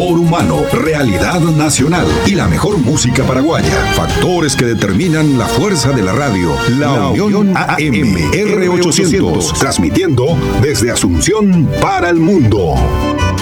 Factor humano, realidad nacional y la mejor música paraguaya. Factores que determinan la fuerza de la radio. La Unión AM R800, transmitiendo desde Asunción para el mundo.